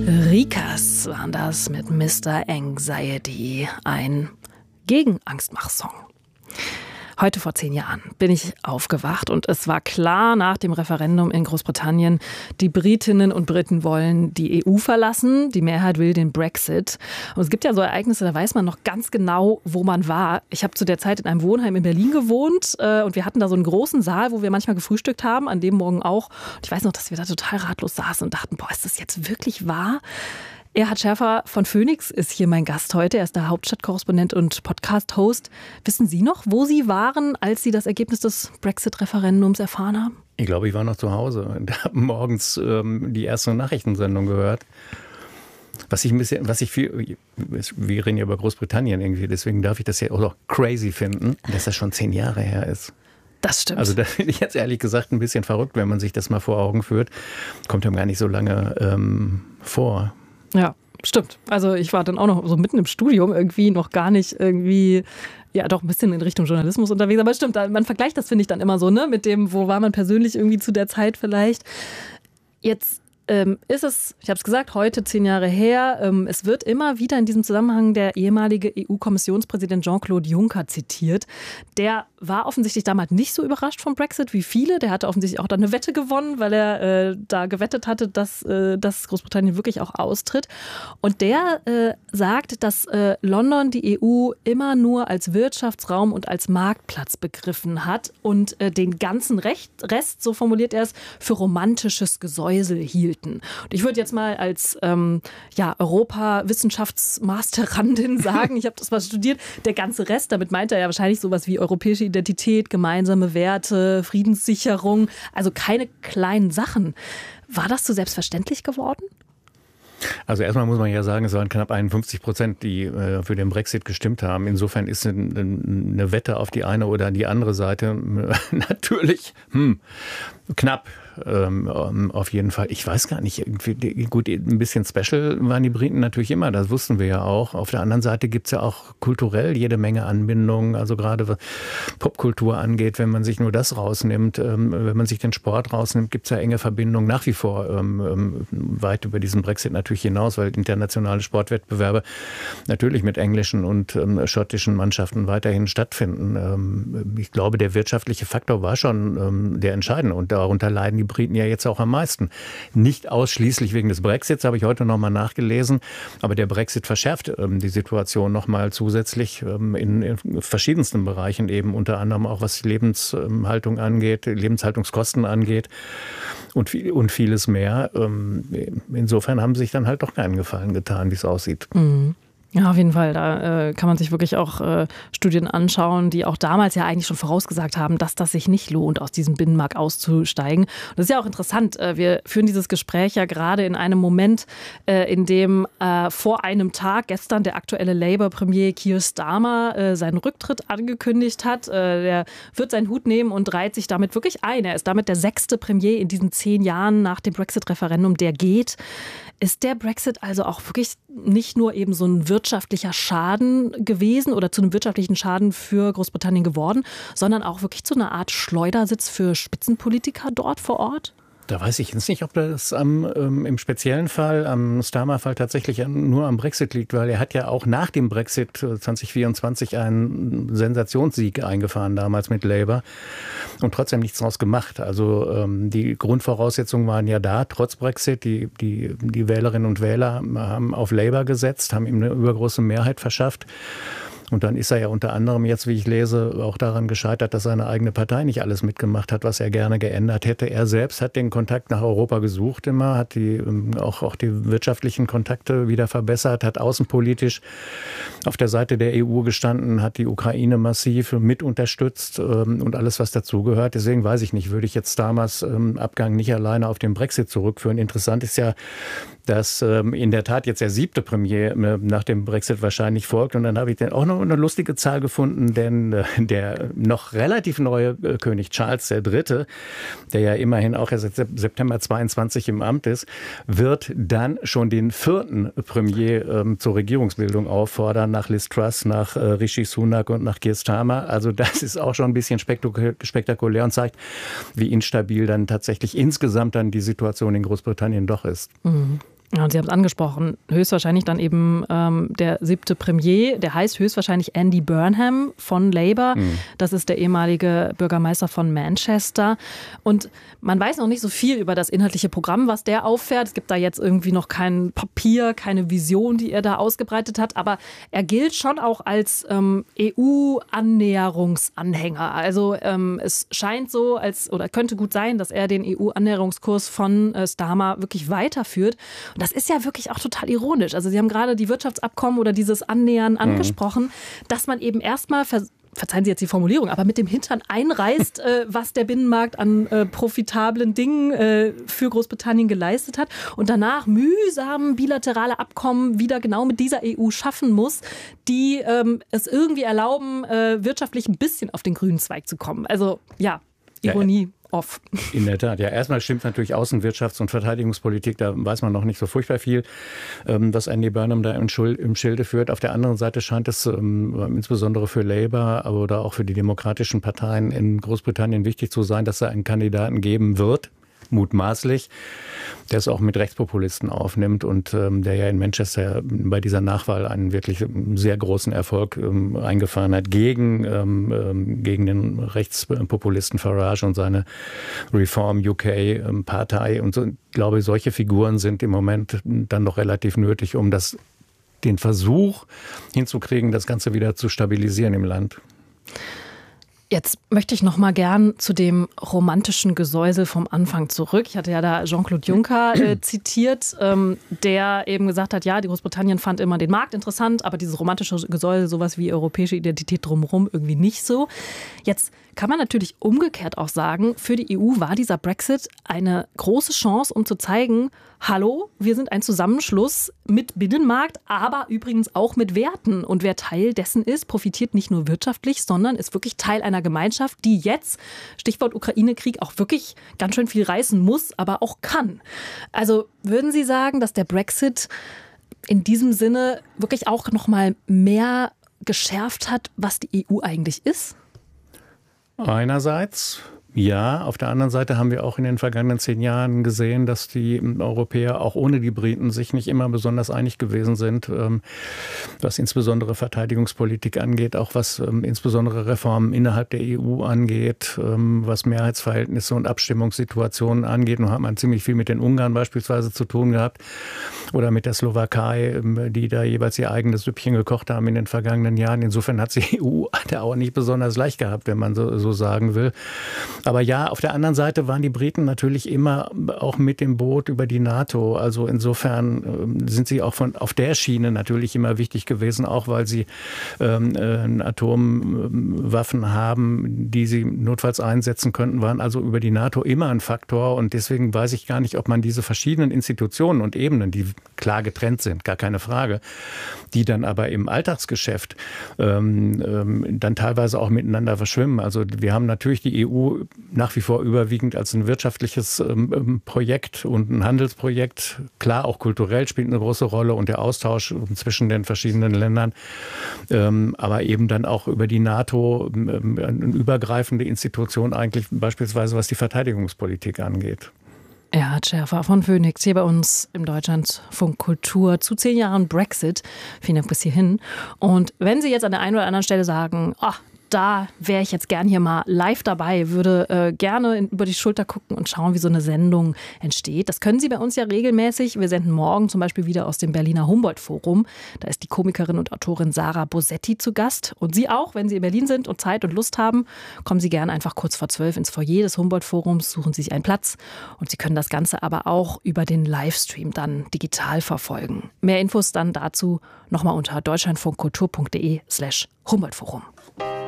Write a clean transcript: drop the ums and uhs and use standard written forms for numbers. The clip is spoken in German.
Rikas waren das mit Mr. Anxiety, ein Gegenangstmach-Song. Heute vor 10 Jahren bin ich aufgewacht und es war klar nach dem Referendum in Großbritannien, die Britinnen und Briten wollen die EU verlassen, die Mehrheit will den Brexit. Und es gibt ja so Ereignisse, da weiß man noch ganz genau, wo man war. Ich habe zu der Zeit in einem Wohnheim in Berlin gewohnt und wir hatten da so einen großen Saal, wo wir manchmal gefrühstückt haben, an dem Morgen auch. Und ich weiß noch, dass wir da total ratlos saßen und dachten, boah, ist das jetzt wirklich wahr? Erhard Schärfer von Phoenix ist hier mein Gast heute. Er ist der Hauptstadtkorrespondent und Podcast-Host. Wissen Sie noch, wo Sie waren, als Sie das Ergebnis des Brexit-Referendums erfahren haben? Ich glaube, ich war noch zu Hause und habe morgens die erste Nachrichtensendung gehört. Wir reden ja über Großbritannien irgendwie, deswegen darf ich das ja auch noch crazy finden, dass das schon 10 Jahre her ist. Das stimmt. Also da finde ich jetzt ehrlich gesagt ein bisschen verrückt, wenn man sich das mal vor Augen führt. Kommt einem gar nicht so lange vor. Ja, stimmt. Also ich war dann auch noch so mitten im Studium irgendwie noch gar nicht irgendwie, ja doch ein bisschen in Richtung Journalismus unterwegs. Aber stimmt, man vergleicht das, finde ich, dann immer so, ne, mit dem, wo war man persönlich irgendwie zu der Zeit vielleicht. Jetzt ist es, ich habe es gesagt, heute 10 Jahre her. Es wird immer wieder in diesem Zusammenhang der ehemalige EU-Kommissionspräsident Jean-Claude Juncker zitiert. Der war offensichtlich damals nicht so überrascht vom Brexit wie viele. Der hatte offensichtlich auch dann eine Wette gewonnen, weil er da gewettet hatte, dass Großbritannien wirklich auch austritt. Und der sagt, dass London die EU immer nur als Wirtschaftsraum und als Marktplatz begriffen hat und den ganzen Rest, so formuliert er es, für romantisches Gesäusel hielt. Und ich würde jetzt mal als Europa-Wissenschaftsmasterandin sagen, ich habe das mal studiert, der ganze Rest, damit meint er ja wahrscheinlich sowas wie europäische Identität, gemeinsame Werte, Friedenssicherung, also keine kleinen Sachen. War das so selbstverständlich geworden? Also erstmal muss man ja sagen, es waren knapp 51%, die für den Brexit gestimmt haben. Insofern ist eine Wette auf die eine oder die andere Seite natürlich knapp. Auf jeden Fall. Ich weiß gar nicht, gut, ein bisschen special waren die Briten natürlich immer, das wussten wir ja auch. Auf der anderen Seite gibt es ja auch kulturell jede Menge Anbindungen, also gerade was Popkultur angeht, wenn man sich nur das rausnimmt, wenn man sich den Sport rausnimmt, gibt es ja enge Verbindungen nach wie vor weit über diesen Brexit natürlich hinaus, weil internationale Sportwettbewerbe natürlich mit englischen und schottischen Mannschaften weiterhin stattfinden. Ich glaube, der wirtschaftliche Faktor war schon der entscheidende und darunter leiden die Briten ja jetzt auch am meisten. Nicht ausschließlich wegen des Brexits, habe ich heute nochmal nachgelesen, aber der Brexit verschärft die Situation nochmal zusätzlich in verschiedensten Bereichen eben, unter anderem auch was die Lebenshaltung angeht, Lebenshaltungskosten angeht und vieles mehr. Insofern haben sie sich dann halt doch keinen Gefallen getan, wie es aussieht. Mhm. Ja, auf jeden Fall. Da kann man sich wirklich auch Studien anschauen, die auch damals ja eigentlich schon vorausgesagt haben, dass das sich nicht lohnt, aus diesem Binnenmarkt auszusteigen. Und das ist ja auch interessant. Wir führen dieses Gespräch ja gerade in einem Moment, in dem vor einem Tag gestern der aktuelle Labour-Premier Keir Starmer seinen Rücktritt angekündigt hat. Der wird seinen Hut nehmen und reiht sich damit wirklich ein. Er ist damit der 6. Premier in diesen 10 Jahren nach dem Brexit-Referendum, der geht. Ist der Brexit also auch wirklich nicht nur eben so ein wirtschaftlicher Schaden gewesen oder zu einem wirtschaftlichen Schaden für Großbritannien geworden, sondern auch wirklich zu einer Art Schleudersitz für Spitzenpolitiker dort vor Ort? Da weiß ich jetzt nicht, ob das im speziellen Fall, am Starmer-Fall tatsächlich nur am Brexit liegt, weil er hat ja auch nach dem Brexit 2024 einen Sensationssieg eingefahren, damals mit Labour, und trotzdem nichts draus gemacht. Also die Grundvoraussetzungen waren ja da, trotz Brexit. Die Wählerinnen und Wähler haben auf Labour gesetzt, haben ihm eine übergroße Mehrheit verschafft. Und dann ist er ja unter anderem jetzt, wie ich lese, auch daran gescheitert, dass seine eigene Partei nicht alles mitgemacht hat, was er gerne geändert hätte. Er selbst hat den Kontakt nach Europa gesucht immer, hat auch die wirtschaftlichen Kontakte wieder verbessert, hat außenpolitisch auf der Seite der EU gestanden, hat die Ukraine massiv mit unterstützt und alles, was dazugehört. Deswegen weiß ich nicht, würde ich jetzt damals Abgang nicht alleine auf den Brexit zurückführen. Interessant ist ja, dass in der Tat jetzt der 7. Premier nach dem Brexit wahrscheinlich folgt. Und dann habe ich dann auch noch eine lustige Zahl gefunden, denn der noch relativ neue König Charles III., der ja immerhin auch erst seit September 22 im Amt ist, wird dann schon den 4. Premier zur Regierungsbildung auffordern, nach Liz Truss, nach Rishi Sunak und nach Keir Starmer. Also das ist auch schon ein bisschen spektakulär und zeigt, wie instabil dann tatsächlich insgesamt dann die Situation in Großbritannien doch ist. Mhm. Ja, und Sie haben es angesprochen, höchstwahrscheinlich dann eben der 7. Premier, der heißt höchstwahrscheinlich Andy Burnham von Labour. Das ist der ehemalige Bürgermeister von Manchester. Und man weiß noch nicht so viel über das inhaltliche Programm, was der auffährt. Es gibt da jetzt irgendwie noch kein Papier, keine Vision, die er da ausgebreitet hat. Aber er gilt schon auch als EU-Annäherungsanhänger. Also es scheint so, oder könnte gut sein, dass er den EU-Annäherungskurs von Starmer wirklich weiterführt. Und das ist ja wirklich auch total ironisch. Also Sie haben gerade die Wirtschaftsabkommen oder dieses Annähern angesprochen, dass man eben erstmal, verzeihen Sie jetzt die Formulierung, aber mit dem Hintern einreißt, was der Binnenmarkt an profitablen Dingen für Großbritannien geleistet hat und danach mühsam bilaterale Abkommen wieder genau mit dieser EU schaffen muss, die es irgendwie erlauben, wirtschaftlich ein bisschen auf den grünen Zweig zu kommen. Also ja, Ironie. Ja. Off. In der Tat, ja. Erstmal stimmt natürlich Außenwirtschafts- und Verteidigungspolitik, da weiß man noch nicht so furchtbar viel, was Andy Burnham da im Schilde führt. Auf der anderen Seite scheint es insbesondere für Labour oder auch für die demokratischen Parteien in Großbritannien wichtig zu sein, dass es einen Kandidaten geben wird, mutmaßlich, der es auch mit Rechtspopulisten aufnimmt und der ja in Manchester bei dieser Nachwahl einen wirklich sehr großen Erfolg eingefahren hat gegen den Rechtspopulisten Farage und seine Reform UK Partei. Und so, ich glaube, solche Figuren sind im Moment dann noch relativ nötig, um den Versuch hinzukriegen, das Ganze wieder zu stabilisieren im Land. Jetzt möchte ich noch mal gern zu dem romantischen Gesäusel vom Anfang zurück. Ich hatte ja da Jean-Claude Juncker zitiert, der eben gesagt hat, ja, die Großbritannien fand immer den Markt interessant, aber dieses romantische Gesäusel, sowas wie europäische Identität drumherum, irgendwie nicht so. Jetzt kann man natürlich umgekehrt auch sagen, für die EU war dieser Brexit eine große Chance, um zu zeigen, hallo, wir sind ein Zusammenschluss mit Binnenmarkt, aber übrigens auch mit Werten. Und wer Teil dessen ist, profitiert nicht nur wirtschaftlich, sondern ist wirklich Teil einer Gemeinschaft, die jetzt, Stichwort Ukraine-Krieg, auch wirklich ganz schön viel reißen muss, aber auch kann. Also würden Sie sagen, dass der Brexit in diesem Sinne wirklich auch noch mal mehr geschärft hat, was die EU eigentlich ist? Einerseits ja, auf der anderen Seite haben wir auch in den vergangenen 10 Jahren gesehen, dass die Europäer auch ohne die Briten sich nicht immer besonders einig gewesen sind, was insbesondere Verteidigungspolitik angeht, auch was insbesondere Reformen innerhalb der EU angeht, was Mehrheitsverhältnisse und Abstimmungssituationen angeht. Und hat man ziemlich viel mit den Ungarn beispielsweise zu tun gehabt oder mit der Slowakei, die da jeweils ihr eigenes Süppchen gekocht haben in den vergangenen Jahren. Insofern hat die EU da auch nicht besonders leicht gehabt, wenn man so sagen will. Aber ja, auf der anderen Seite waren die Briten natürlich immer auch mit dem Boot über die NATO. Also insofern sind sie auch auf der Schiene natürlich immer wichtig gewesen, auch weil sie Atomwaffen haben, die sie notfalls einsetzen könnten, waren also über die NATO immer ein Faktor. Und deswegen weiß ich gar nicht, ob man diese verschiedenen Institutionen und Ebenen, die klar getrennt sind, gar keine Frage, die dann aber im Alltagsgeschäft dann teilweise auch miteinander verschwimmen. Also wir haben natürlich die EU nach wie vor überwiegend als ein wirtschaftliches Projekt und ein Handelsprojekt. Klar, auch kulturell spielt eine große Rolle und der Austausch zwischen den verschiedenen Ländern. Aber eben dann auch über die NATO eine übergreifende Institution eigentlich beispielsweise, was die Verteidigungspolitik angeht. Erhard Schärfer von Phoenix hier bei uns im Deutschlandfunk Kultur zu 10 Jahren Brexit. Vielen Dank bis hierhin. Und wenn Sie jetzt an der einen oder anderen Stelle sagen, da wäre ich jetzt gern hier mal live dabei, würde gerne über die Schulter gucken und schauen, wie so eine Sendung entsteht. Das können Sie bei uns ja regelmäßig. Wir senden morgen zum Beispiel wieder aus dem Berliner Humboldt-Forum. Da ist die Komikerin und Autorin Sarah Bosetti zu Gast. Und Sie auch, wenn Sie in Berlin sind und Zeit und Lust haben, kommen Sie gerne einfach kurz vor 12 ins Foyer des Humboldt-Forums, suchen Sie sich einen Platz. Und Sie können das Ganze aber auch über den Livestream dann digital verfolgen. Mehr Infos dann dazu nochmal unter deutschlandfunkkultur.de/Humboldt-Forum.